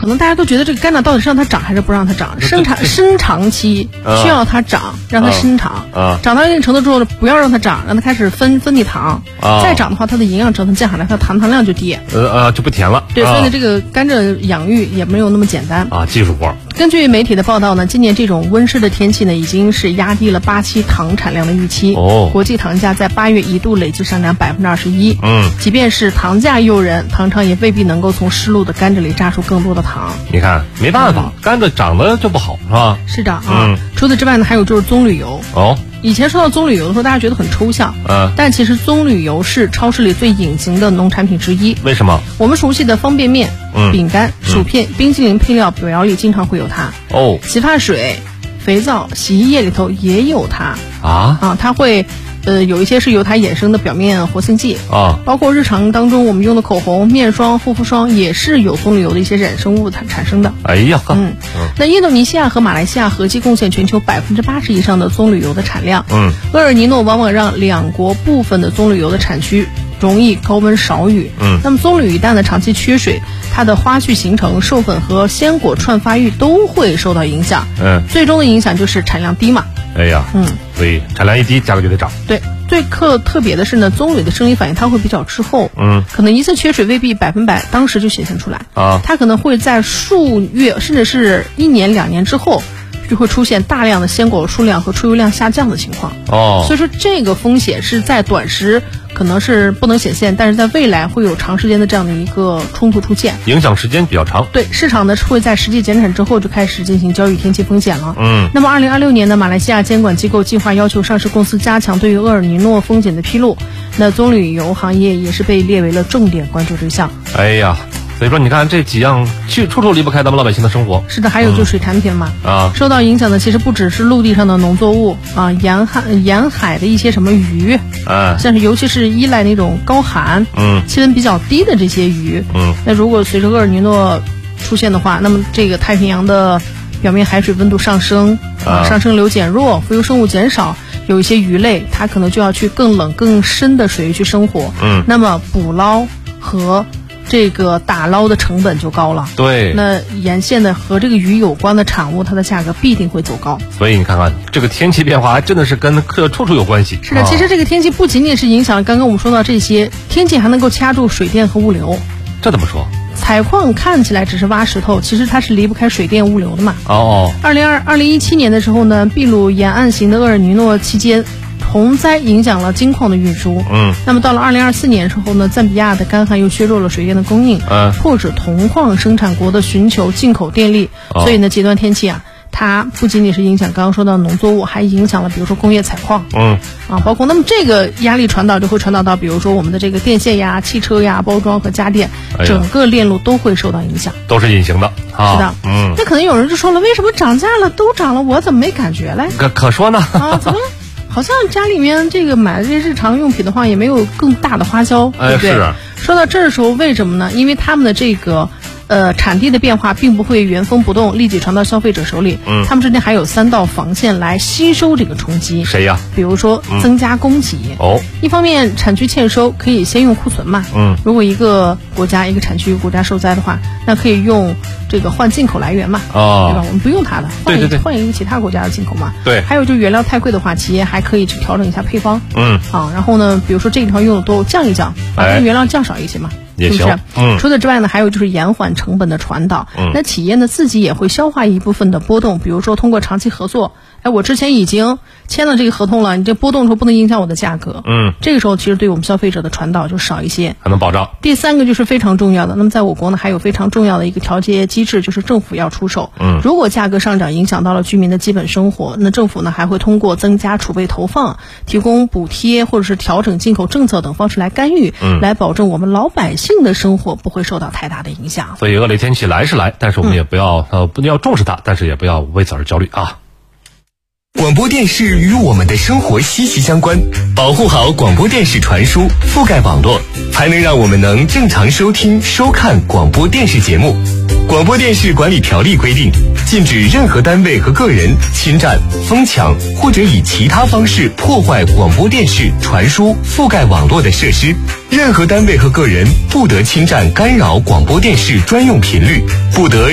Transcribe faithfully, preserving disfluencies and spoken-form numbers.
可能大家都觉得这个甘蔗到底是让它长还是不让它长？生长生长期需要它长，让它生长， 啊， 长到一定程度之后，不要让它长，让它开始分分泌糖， 啊， 再长的话，它的营养成分降下来，它的糖糖量就低， 呃呃就不甜了。 对，所以呢，这个甘蔗养育也没有那么简单啊，技术活。 根据媒体的报道呢，今年这种温湿的天气呢，已经是压低了巴西糖产量的预期。 哦， 国际糖价在八月一度累计上涨百分之二十一。 嗯， 即便是糖价诱人，糖厂也未必能够从湿漉的甘蔗里榨出更多的糖。 你看，没办法，嗯、甘蔗长得就不好，是吧？ 是的啊。 嗯， 除此之外呢，还有就是棕榈油。 哦。 以前说到棕榈油的时候，大家觉得很抽象， 嗯， 但其实棕榈油是超市里最隐形的农产品之一。 为什么？ 我们熟悉的方便面、 嗯、 饼干、薯片、嗯、冰淇淋配料表里经常会有它。 哦， 洗发水、肥皂、洗衣液里头也有它。 啊啊，它会。呃，有一些是由它衍生的表面活性剂啊， 包括日常当中我们用的口红、面霜、护肤霜，也是有棕榈油的一些衍生物产产生的。 哎呀， 嗯，嗯那印度尼西亚和马来西亚合计贡献全球百分之八十以上的棕榈油的产量。 嗯， 厄尔尼诺往往让两国部分的棕榈油的产区容易高温少雨。 嗯， 那么棕榈一旦呢长期缺水，它的花序形成、授粉和鲜果串发育都会受到影响。 嗯， 最终的影响就是产量低嘛。 哎呀， 嗯， 所以产量一低，价格就得涨。 对。最特特别的是呢，棕榈的生理反应它会比较滞后， 嗯， 可能一次缺水未必百分百当时就显现出来啊， 它可能会在数月甚至是一年两年之后，就会出现大量的鲜果数量和出油量下降的情况。 哦， 所以说这个风险是在短时可能是不能显现，但是在未来会有长时间的这样的一个冲突出现， 影响时间比较长。 对，市场呢会在实际减产之后就开始进行交易天气风险了。 嗯， 那么二零二六年呢，马来西亚监管机构计划要求上市公司加强对于厄尔尼诺风险的披露，那棕榈油行业也是被列为了重点关注对象。 哎呀，所以说你看这几样去处处离不开咱们老百姓的生活。 是的，还有就是水产品嘛， 嗯、啊， 受到影响的其实不只是陆地上的农作物啊，沿海沿海的一些什么鱼， 啊， 像是尤其是依赖那种高寒、 嗯， 气温比较低的这些鱼， 嗯， 那如果随着厄尔尼诺出现的话，那么这个太平洋的表面海水温度上升啊，上升流减弱，浮游生物减少，有一些鱼类它可能就要去更冷更深的水域去生活， 嗯， 那么捕捞和这个打捞的成本就高了。 对， 那沿线的和这个鱼有关的产物，它的价格必定会走高。 所以你看看这个天气变化，还真的是跟客处处有关系。 是的，其实这个天气不仅仅是影响刚刚我们说到这些，天气还能够掐住水电和物流。 这怎么说？ 采矿看起来只是挖石头，其实它是离不开水电物流的嘛。 哦， 二零二二零一七年的时候呢，秘鲁沿岸型的厄尔尼诺期间，洪灾影响了金矿的运输。 嗯， 那么到了二零二四年之后呢，赞比亚的干旱又削弱了水电的供应， 嗯， 迫使铜矿生产国的寻求进口电力。 哦、 所以呢，极端天气啊，它不仅仅是影响刚刚说到农作物，还影响了比如说工业采矿。 嗯， 啊，包括那么这个压力传导就会传导到，比如说我们的这个电线呀、汽车呀、包装和家电， 哎、 整个链路都会受到影响。 都是隐形的。啊、 是的， 嗯。 那可能有人就说了，为什么涨价了都涨了，我怎么没感觉嘞？ 可可说呢？ 啊，怎么？好像家里面这个买这些日常用品的话，也没有更大的花销， 哎、 对不对？ 是。 说到这儿的时候，为什么呢？因为他们的这个呃产地的变化并不会原封不动立即传到消费者手里， 嗯， 他们之间还有三道防线来吸收这个冲击。 谁呀？ 比如说增加供给。 嗯、哦， 一方面产区欠收可以先用库存嘛， 嗯， 如果一个国家一个产区一个国家受灾的话，那可以用这个换进口来源嘛， 哦， 对吧？我们不用它的，换一对对对换一个其他国家的进口嘛。 对。 还有就是原料太贵的话，企业还可以去调整一下配方， 嗯， 啊，然后呢，比如说这一条用的多降一降，把这个原料降少一些嘛。哎也行， 是不是？ 嗯。 除此之外呢，还有就是延缓成本的传导。 嗯。 那企业呢自己也会消化一部分的波动，比如说通过长期合作，哎，我之前已经签了这个合同了，你这波动的时候不能影响我的价格。 嗯。 这个时候其实对我们消费者的传导就少一些， 还能保障。 第三个就是非常重要的，那么在我国呢还有非常重要的一个调节机制，就是政府要出手。 嗯。 如果价格上涨影响到了居民的基本生活，那政府呢还会通过增加储备投放、提供补贴或者是调整进口政策等方式来干预， 嗯， 来保证我们老百姓的生活不会受到太大的影响。 所以恶劣天气来是来，但是我们也不要、嗯、呃不要重视它，但是也不要为此而焦虑啊。 广播电视与我们的生活息息相关，保护好广播电视传输覆盖网络，才能让我们能正常收听收看广播电视节目。广播电视管理条例规定，禁止任何单位和个人侵占、疯抢或者以其他方式破坏广播电视传输覆盖网络的设施。任何单位和个人不得侵占干扰广播电视专用频率，不得